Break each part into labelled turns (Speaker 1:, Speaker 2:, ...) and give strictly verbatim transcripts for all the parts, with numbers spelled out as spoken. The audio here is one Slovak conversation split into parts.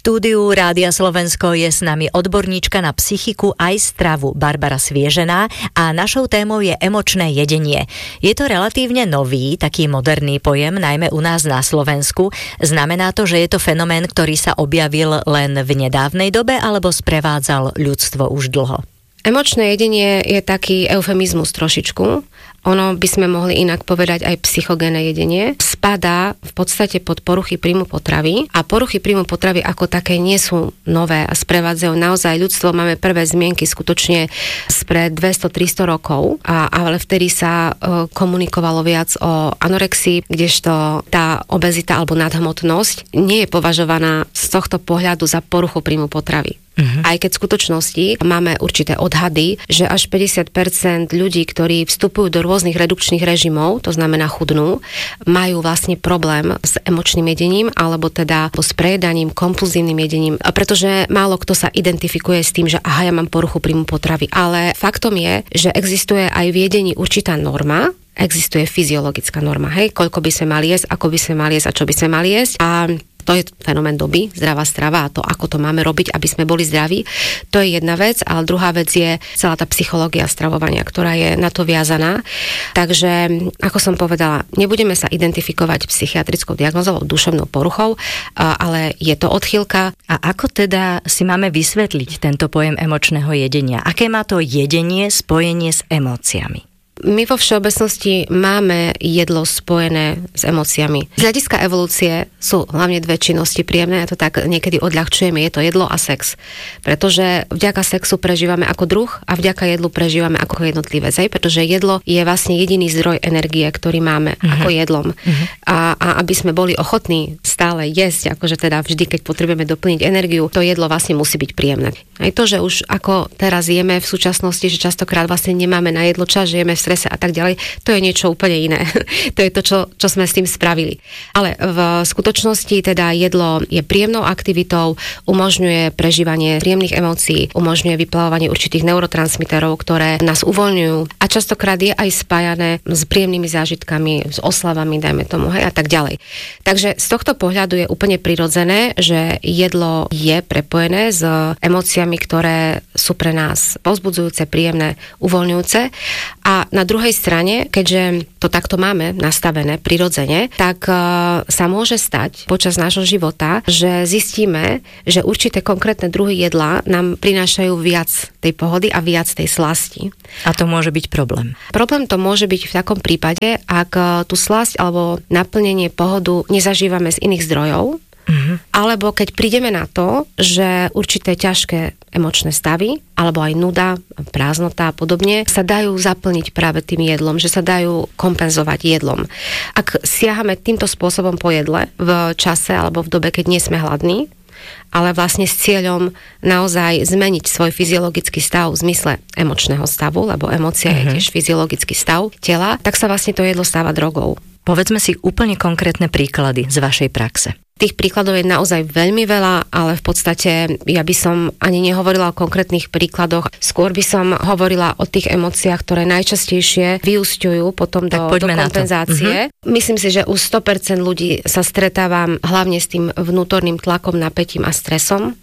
Speaker 1: štúdiu Rádia Slovensko je s nami odborníčka na psychiku aj stravu Barbara Sviežená a našou témou je emočné jedenie. Je to relatívne nový, taký moderný pojem, najmä u nás na Slovensku. Znamená to, že je to fenomén, ktorý sa objavil len v nedávnej dobe alebo sprevádzal ľudstvo už dlho?
Speaker 2: Emočné jedenie je taký eufemizmus trošičku. Ono by sme mohli inak povedať aj psychogénne jedenie. Spadá v podstate pod poruchy príjmu potravy a poruchy príjmu potravy ako také nie sú nové a sprevádzajú naozaj ľudstvo. Máme prvé zmienky skutočne spred dvesto tristo rokov, a, ale vtedy sa e, komunikovalo viac o anorexii, kdežto tá obezita alebo nadhmotnosť nie je považovaná z tohto pohľadu za poruchu príjmu potravy. Uh-huh. Aj keď v skutočnosti máme určité odhady, že až päťdesiat percent ľudí, ktorí vstupujú do rôznych redukčných režimov, to znamená chudnú, majú vlastne problém s emočným jedením alebo teda s prejedaním, kompulzívnym jedením, pretože málo kto sa identifikuje s tým, že aha, ja mám poruchu príjmu potravy. Ale faktom je, že existuje aj v jedení určitá norma, existuje fyziologická norma, hej, koľko by sme mali jesť, ako by sme mali jesť a čo by sme mali jesť. A to je fenomén doby, zdravá strava a to, ako to máme robiť, aby sme boli zdraví. To je jedna vec, ale druhá vec je celá tá psychológia stravovania, ktorá je na to viazaná. Takže, ako som povedala, nebudeme sa identifikovať psychiatrickou diagnózou, duševnou poruchou, ale je to odchýlka.
Speaker 1: A ako teda si máme vysvetliť tento pojem emočného jedenia? Aké má to jedenie spojenie s emóciami?
Speaker 2: My vo všeobecnosti máme jedlo spojené s emóciami. Z hľadiska evolúcie sú hlavne dve činnosti príjemné, ja to tak niekedy odľahčujeme, je to jedlo a sex. Pretože vďaka sexu prežívame ako druh a vďaka jedlu prežívame ako jednotlivec, pretože jedlo je vlastne jediný zdroj energie, ktorý máme uh-huh. ako jedlom. Uh-huh. A, a aby sme boli ochotní stále jesť, akože teda vždy, keď potrebujeme doplniť energiu, to jedlo vlastne musí byť príjemné. Aj to, že už ako teraz jeme v súčasnosti, že častokrát vlastne nemáme na jedlo čas, že jeme v strese a tak ďalej, to je niečo úplne iné. To je to, čo, čo sme s tým spravili. Ale v skutočnosti teda jedlo je príjemnou aktivitou, umožňuje prežívanie príjemných emócií, umožňuje vyplavovanie určitých neurotransmiterov, ktoré nás uvoľňujú a častokrát je aj spájané s príjemnými zážitkami, s oslavami, dajme tomu, hej, a tak ďalej. Takže z tohto pohľadu je úplne prirodzené, že jedlo je prepojené s emóciami, ktoré sú pre nás povzbudzujúce, príjemné, uvoľňujúce. A na druhej strane, keďže to takto máme nastavené prirodzene, tak uh, sa môže stať počas nášho života, že zistíme, že určité konkrétne druhy jedla nám prinášajú viac tej pohody a viac tej slasti.
Speaker 1: A to môže byť problém.
Speaker 2: Problém to môže byť v takom prípade, ak uh, tú slasť alebo naplnenie, pohodu nezažívame z iných zdrojov, uh-huh. alebo keď prídeme na to, že určité ťažké emočné stavy, alebo aj nuda, prázdnota a podobne, sa dajú zaplniť práve tým jedlom, že sa dajú kompenzovať jedlom. Ak siahame týmto spôsobom po jedle v čase alebo v dobe, keď nie sme hladní, ale vlastne s cieľom naozaj zmeniť svoj fyziologický stav v zmysle emočného stavu, lebo emócia uh-huh. je tiež fyziologický stav tela, tak sa vlastne to jedlo stáva drogou.
Speaker 1: Povedzme si úplne konkrétne príklady z vašej praxe.
Speaker 2: Tých príkladov je naozaj veľmi veľa, ale v podstate ja by som ani nehovorila o konkrétnych príkladoch. Skôr by som hovorila o tých emóciách, ktoré najčastejšie vyúsťujú potom do, do kompenzácie. Uh-huh. Myslím si, že u sto percent ľudí sa stretávam hlavne s tým vnútorným tlakom, napätím a stresom.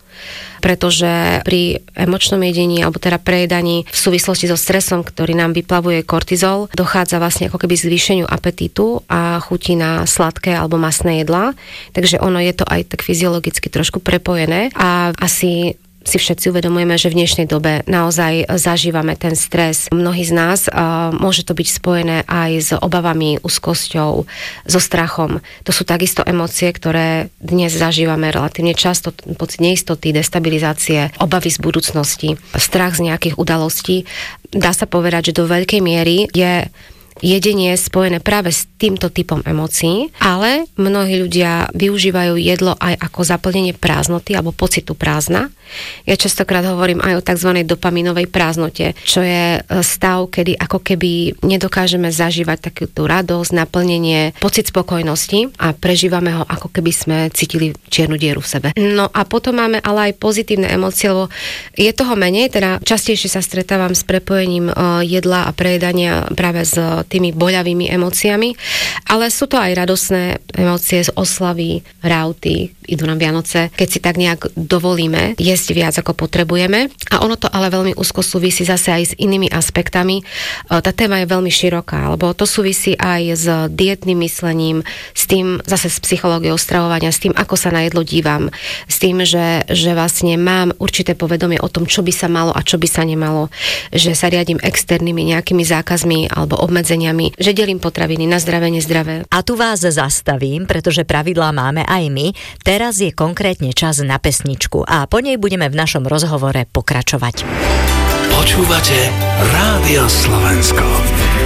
Speaker 2: Pretože pri emočnom jedení alebo teda prejedaní v súvislosti so stresom, ktorý nám vyplavuje kortizol, dochádza vlastne ako keby zvýšeniu apetítu a chutí na sladké alebo masné jedlá. Takže ono je to aj tak fyziologicky trošku prepojené a asi si všetci uvedomujeme, že v dnešnej dobe naozaj zažívame ten stres. Mnohí z nás uh, môže to byť spojené aj s obavami, úzkosťou, so strachom. To sú takisto emócie, ktoré dnes zažívame relatívne často, pocit neistoty, destabilizácie, obavy z budúcnosti, strach z nejakých udalostí. Dá sa povedať, že do veľkej miery je jedenie spojené práve s týmto typom emócií, ale mnohí ľudia využívajú jedlo aj ako zaplnenie prázdnoty alebo pocitu prázdna. Ja častokrát hovorím aj o tzv. Dopaminovej prázdnote, čo je stav, kedy ako keby nedokážeme zažívať takú tú radosť, naplnenie, pocit spokojnosti a prežívame ho, ako keby sme cítili čiernu dieru v sebe. No a potom máme ale aj pozitívne emócie, lebo je toho menej, teda častejšie sa stretávam s prepojením jedla a prejedania práve s tými boľavými emóciami, ale sú to aj radosné emócie z oslavy, rauty, idú nám Vianoce, keď si tak nejak dovolíme jesť viac ako potrebujeme. A ono to ale veľmi úzko súvisí zase aj s inými aspektami. Tá téma je veľmi široká, lebo to súvisí aj s dietným myslením, s tým zase s psychológiou stravovania, s tým, ako sa na jedlo dívam, s tým, že, že vlastne mám určité povedomie o tom, čo by sa malo a čo by sa nemalo, že sa riadím externými nejakými zákazmi alebo obmedzeniami, že delím potraviny na zdravé, nezdravé.
Speaker 1: A tu vás zastavím, pretože pravidlá máme aj my. Teraz je konkrétne čas na pesničku a po nej budeme v našom rozhovore pokračovať.
Speaker 3: Počúvate Rádio Slovensko.